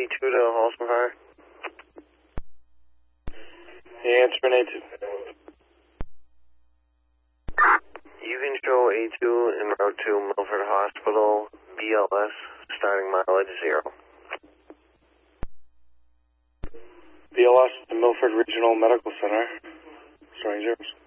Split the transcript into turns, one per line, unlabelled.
A2 to Halston Fire.
Yeah, answer an A2.
You can show A2 en route to Milford Hospital, BLS, starting mileage 0.
BLS to Milford Regional Medical Center. Strangers.